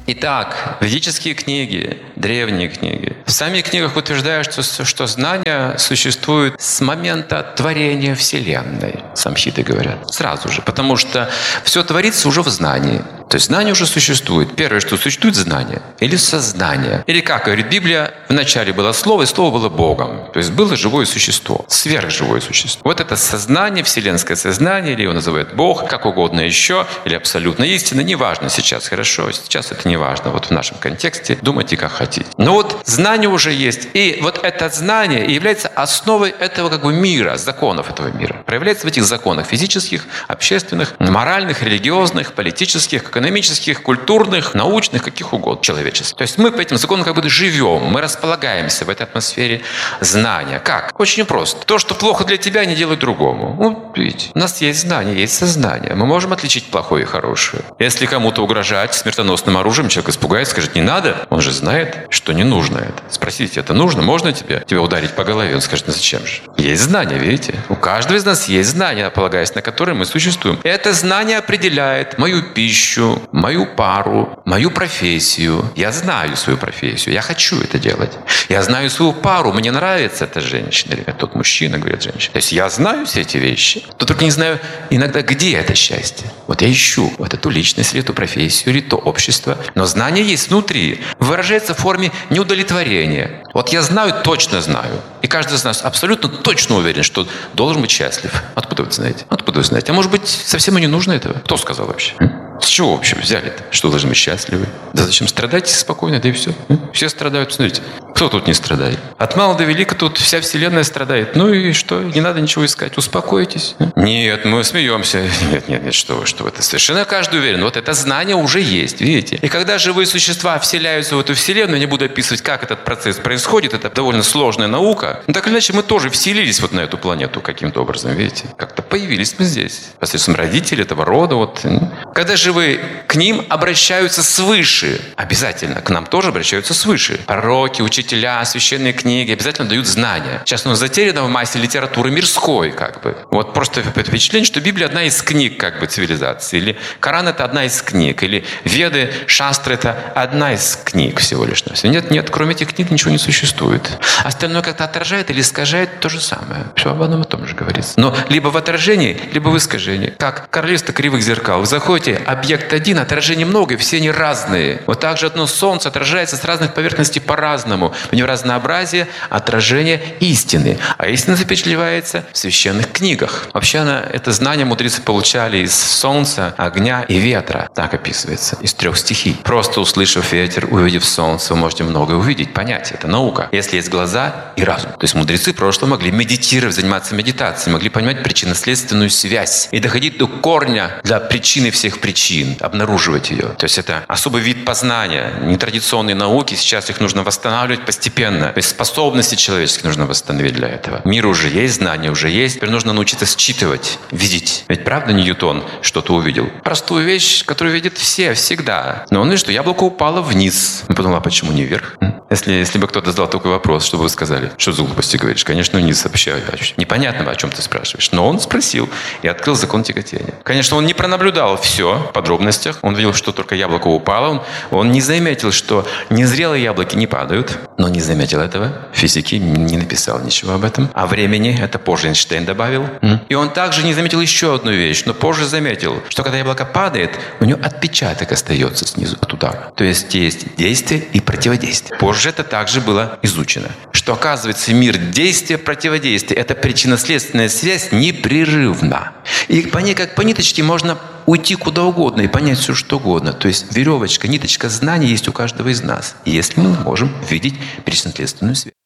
Итак, ведические книги, древние книги, в самих книгах утверждают, что знания существуют с момента творения Вселенной. Самхиты говорят. Сразу же. Потому что все творится уже в знании. То есть знание уже существует. Первое, что существует, знание. Или сознание. Или, как говорит Библия, вначале было Слово, и Слово было Богом. То есть было живое существо. Сверхживое существо. Вот это сознание, вселенское сознание, или его называют Бог, как угодно еще, или абсолютная истина. Неважно сейчас, хорошо. Сейчас это не важно. Вот в нашем контексте думайте, как хотите. Но вот знание уже есть. И вот это знание является основой этого мира, законов этого мира. Проявляется в этих законах физических, общественных, моральных, религиозных, политических, экономических, культурных, научных, каких угодно, человеческих. То есть мы по этим законам живем, мы располагаемся в этой атмосфере знания. Как? Очень просто. То, что плохо для тебя, не делай другому. Ну, видите, у нас есть знание, есть сознание. Мы можем отличить плохое и хорошее. Если кому-то угрожать смертоносным оружием, человек испугается, скажет, не надо. Он же знает, что не нужно это. Спросите, это нужно? Можно тебя ударить по голове? Он скажет, ну зачем же? Есть знание, видите? У каждого из нас есть знание, полагаясь на которое мы существуем. Это знание определяет мою пищу, мою пару, мою профессию. Я знаю свою профессию, я хочу это делать. Я знаю свою пару, мне нравится эта женщина. Или тот мужчина, говорит женщина. То есть я знаю все эти вещи, но только не знаю иногда, где это счастье. Вот я ищу вот эту личность, или эту профессию, или то общество. Но знание есть внутри, выражается в форме неудовлетворения. Вот я знаю, точно знаю. И каждый из нас абсолютно точно уверен, что должен быть счастлив. Откуда вы знаете? Откуда вы знаете? А может быть, совсем и не нужно этого? Кто сказал вообще? С чего вообще взяли-то? Что должны быть счастливы? Да зачем? Страдайте спокойно, да и все. Все страдают, смотрите. Кто тут не страдает? От мала до велика тут вся вселенная страдает. Ну и что? Не надо ничего искать. Успокойтесь. Нет, мы смеемся. Нет, что вы. Это совершенно каждый уверен. Вот это знание уже есть, видите? И когда живые существа вселяются в эту вселенную, не буду описывать, как этот процесс происходит, это довольно сложная наука. Но так или иначе мы тоже вселились вот на эту планету каким-то образом, видите? Как-то появились мы здесь. Посредством родителей этого рода. Вот. Когда живые к ним обращаются свыше. Обязательно к нам тоже обращаются свыше. Пророки, учителя, священные книги обязательно дают знания. Сейчас оно затеряно в массе литературы мирской, Вот просто впечатление, что Библия одна из книг, цивилизации. Или Коран — это одна из книг. Или Веды, Шастры — это одна из книг всего лишь. Нет, кроме этих книг ничего не существует. Остальное как-то отражает или искажает то же самое. Все об одном и том же говорится. Но либо в отражении, либо в искажении. Как королевство кривых зеркал. Вы заходите, объект один, отражений много, и все они разные. Вот так же одно солнце отражается с разных поверхностей по-разному. У него разнообразие отражения истины. А истина запечатлевается в священных книгах. Вообще это знание мудрецы получали из солнца, огня и ветра. Так описывается. Из 3 стихий. Просто услышав ветер, увидев солнце, вы можете многое увидеть, понять. Это наука. Если есть глаза и разум. То есть мудрецы в прошлом могли медитировать, заниматься медитацией, могли понимать причинно-следственную связь и доходить до корня для причины всех причин, обнаруживать ее. То есть это особый вид познания. Нетрадиционные науки, сейчас их нужно восстанавливать постепенно. То есть способности человеческие нужно восстановить для этого. Мир уже есть, знания уже есть. Теперь нужно научиться считывать, видеть. Ведь правда Ньютон что-то увидел? Простую вещь, которую видят все, всегда. Но он видит, что яблоко упало вниз. Он подумал, а почему не вверх? Если бы кто-то задал такой вопрос, что бы вы сказали? Что за глупости говоришь? Конечно, вниз вообще. Непонятно, о чем ты спрашиваешь. Но он спросил и открыл закон тяготения. Конечно, он не пронаблюдал все в подробностях. Он видел, что только яблоко упало. Он не заметил, что незрелые яблоки не падают. Но не заметил этого. Физики не написал ничего об этом. О времени это позже Эйнштейн добавил. И он также не заметил еще одну вещь, но позже заметил, что когда яблоко падает, у него отпечаток остается снизу от удара. То есть действие и противодействие. Позже это также было изучено. Что оказывается мир действия, противодействия. Это причинно-следственная связь непрерывна. И по ней, как по ниточке, можно уйти куда угодно и понять все, что угодно. То есть веревочка, ниточка знаний есть у каждого из нас. Если мы можем видеть причинно-следственную связь.